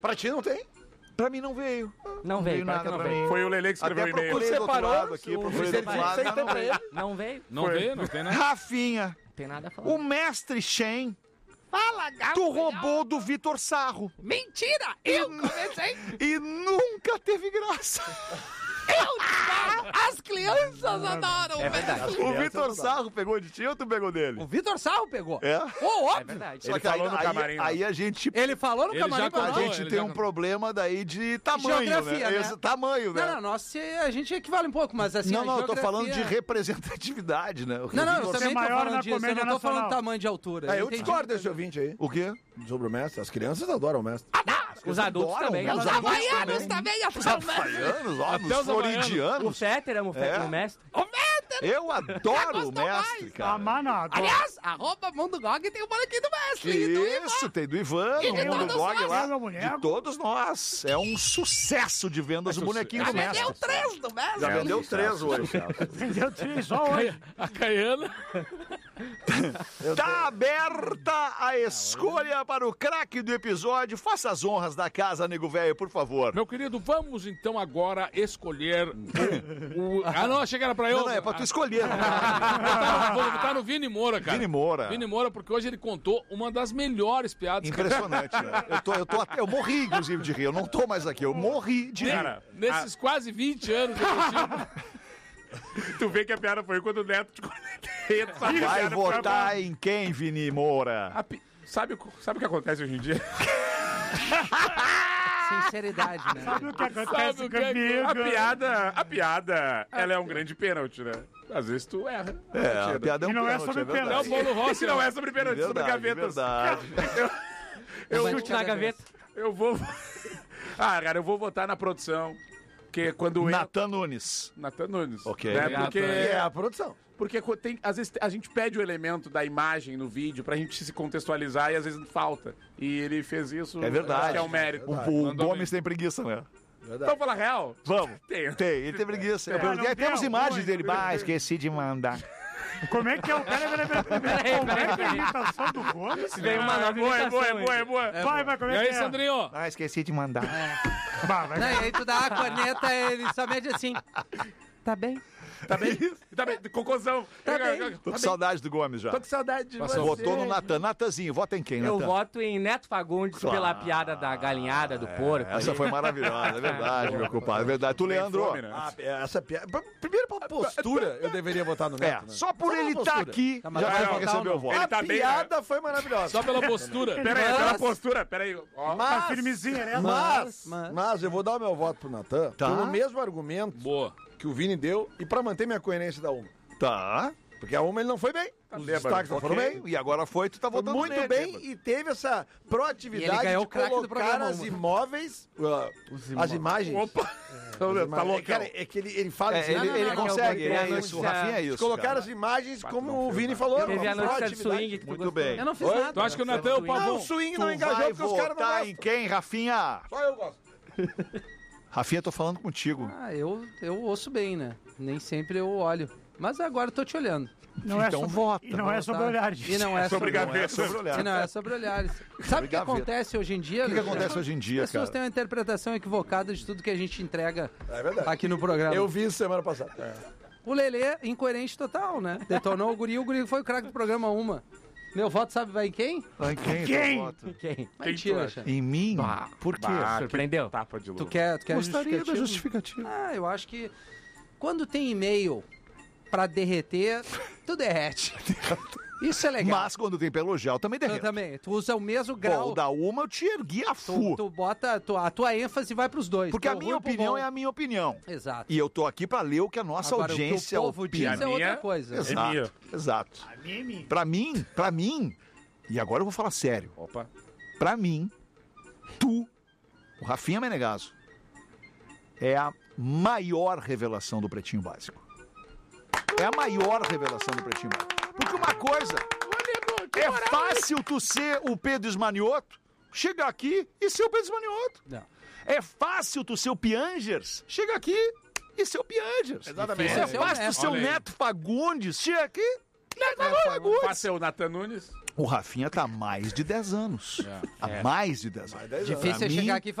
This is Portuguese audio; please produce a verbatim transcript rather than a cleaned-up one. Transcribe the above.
Pra ti não tem? Pra mim não veio. Não, não veio, veio nada pra pra mim. Foi o Lelê que escreveu o e-mail. Procurei do outro lado aqui, procurei do outro lado. Não, não veio. Não veio. Não veio, não tem nada. Rafinha. Não tem nada a falar. O mestre Shen. Fala, Gabriel. Tu roubou do Vitor Sarro. Mentira! Eu comecei. E nunca teve graça. Eu As crianças adoram. É verdade. O Vitor Sarro pegou de ti ou tu pegou dele? O Vitor Sarro pegou. É? Oh, óbvio. É verdade. Só Ele que aí, falou no aí- camarim, ó. Aí a gente... Ele falou no Ele camarim já pra A contou, nós. gente ele tem já um contou. problema daí de tamanho, Geografia, né? né? Esse tamanho, né? Não, não, nós se- a gente equivale um pouco, mas assim... não, a não, eu tô geografia- falando de representatividade, né? O Não, não, eu Vitor- também tô maior falando na disso, eu comédia não tô falando nacional. tamanho de altura. Ah, eu entendi. discordo desse ouvinte aí. O quê? Sobre o mestre. As crianças adoram o mestre. Os adultos adoram, também. né? Os Os adultos havaianos também adoram. Havaianos, ó, Até os os havaianos. O floridianos. Fetter ama o Fetter, É. o mestre. O Mestre! Eu adoro o gostou mestre, mais. cara. Ah, mas não. tô- Aliás, arroba Mundo Gog tem o boletim do Mestre. e do Ivan. Isso, tem do Ivan, E o de Mundo todos Dog nós. lá. Pega o boneco. De todos nós. É um sucesso de vendas o bonequinho Já do mestre. vendeu três do Mestre. Já vendeu três hoje. Vendeu três só hoje. A Caiana. Tá aberta a escolha para o craque do episódio. Faça as honras da casa, nego velho, por favor. Meu querido, vamos então agora escolher o... o- Ah, não, achei que era pra eu. Não, não, é pra tu escolher. Não. Ah, Vou botar no Vini Moura, cara. Vini Moura. Vini Moura, porque hoje ele contou uma das melhores piadas. Impressionante, né? Eu, tô, eu, tô até, eu morri, inclusive, de rir. Eu não tô mais aqui. Eu morri de rir. Cara, nesses quase vinte anos de motivo. Tu vê que a piada foi quando o Neto te conectei. tu sabe que a Vai piada foi votar em quem, Vini Moura? A pi- Sabe, o- sabe o que acontece hoje em dia? Sinceridade, né? Sabe o que Sabe acontece o que é que- comigo? a piada, a piada, ela é um grande pênalti, né? Às vezes tu erra. É, a piada é um E não é pênalti, sobre verdade. Não, Paulo Rossi não é sobre pênalti, é sobre Verdade, gavetas. verdade. Eu Vai chute tirar na gaveta. Eu vou... Ah, cara, eu vou votar na produção, que quando entra... Natan Nunes. Natan Nunes. Ok. Né? Obrigado, Porque... É a produção. Porque co- tem, às vezes a gente pede o elemento da imagem no vídeo pra gente se contextualizar e às vezes falta. E ele fez isso. É verdade. acho que é um mérito. O, o Mandou Gomes bem. tem preguiça, né? Vamos falar real? Vamos. Tem. Tem, ele tem preguiça. Eu É, perguntei, não temos tem imagens algum, dele. hein? Bah, esqueci de mandar. Como é que é o... Peraí, peraí, peraí. Peraí, Como peraí, é que é a peraí. imitação do Gomes? Veio uma Ah, nova é boa, é boa, é imitação boa, aí. é boa. Vai, vai, como E é que aí, é? Sandrinho? Ah, esqueci de mandar. Bah, vai. Não, e aí tu dá a corneta, ele só mede assim. Tá bem? Tá bem? Tá bem? Cocôzão. Tá bem. Tô com saudade do Gomes já. Tô com saudade de você. Votou no Natan. Natanzinho, vota em quem, Eu Natan? voto em Neto Fagundes pela piada da galinhada, do porco. Essa ali. foi maravilhosa, é verdade, meu compadre. É verdade. Tu, Tem Leandro? fome, né? Ah, essa piada. Primeiro, pra postura, eu deveria votar no É, Neto. né? só por Só ele pela estar postura. aqui, Tá, mas já vai vai votar ou receber não? o voto. Ele A tá bem, piada foi maravilhosa. Só pela postura. Pera aí, Mas- pela postura. Pera aí. Ó. Tá Mas, firmezinha, né? mas, Mas- mas eu vou dar o meu voto pro Natan Tá. pelo mesmo argumento Boa. que o Vini deu e pra manter minha coerência da Uma. Tá. Porque a Uma ele não foi bem. Os destaques não foram bem. E agora foi, tu tá Foi votando muito nele, bem né? e teve essa E proatividade ele ganhou de o craque do colocar programa, as Uma. imóveis, uh, as imagens. Opa. As Tá imagens. louco. Cara, é que ele, ele fala É, assim, ele não, não, ele não, não, consegue, não, é não, isso. O não, Rafinha é não. isso. Colocar cara. as imagens Bato, como não o fez Vini nada. falou. Teve a uma noite de proatividade. swing que tu Muito gostou. bem. Eu não fiz Oi? nada. Tu acha que o Natan é o Não, pavão? o swing Tu não engajou vai porque os caras não votar em gostam. quem, Rafinha? Só eu gosto. Rafinha, tô falando contigo. Ah, eu, eu ouço bem, né? Nem sempre eu olho. Mas agora eu tô te olhando. Não é Então sobre- vota, E não é sobre olhar E não é Sobre sobre, gavetas. Sobre olhar. E não é sobre olhares. Sabe o que Gaveta. acontece hoje em dia? O que, que Alexandre? acontece hoje em dia, As pessoas cara? têm uma interpretação equivocada de tudo que a gente entrega É verdade. aqui no programa. Eu vi isso semana passada. O Lelê, incoerente total, né? Detonou o guri, o guri foi o craque do programa Uma. Meu voto sabe vai em quem? Em quem? Quem? teu voto? Quem? Mentira, tu Alexandre. Em mim? Por quê? Bah, Surpreendeu? que Tapa de luz. Tu quer, tu quer Gostaria da justificativa? justificativa. Ah, eu acho que quando tem e-mail pra derreter, tu derrete. Isso é legal. Mas quando tem pra elogiar, eu também Eu derreto. também. Tu usa o mesmo Pô, grau. o da uma eu te ergui a Tu, fu. tu bota a tua, a tua ênfase vai pros dois. Porque a pro minha ruim e pro opinião bom. é a minha opinião. Exato. E eu tô aqui pra ler o que a nossa Agora, audiência o que o povo opina. diz é A minha- outra coisa. Exato, minha. exato. A mim, Pra mim, pra mim, e agora eu vou falar sério. Opa. Pra mim, tu, o Rafinha Menegaso, é a maior revelação do Pretinho Básico. É a maior revelação do Pretinho Básico. Porque uma coisa, é fácil tu ser o Pedro Esmanioto, chegar aqui e ser o Pedro Esmanioto. Não. É fácil tu ser o Piangers, chega aqui e ser o Piangers. Exatamente. É Esse é o fácil tu Neto. ser o Olha aí. Neto Fagundes, chega aqui, Neto Faz Fagundes. ser o Natan Nunes. O Rafinha tá há mais de dez anos. Há mais de dez anos. Difícil Pra é mim, chegar aqui e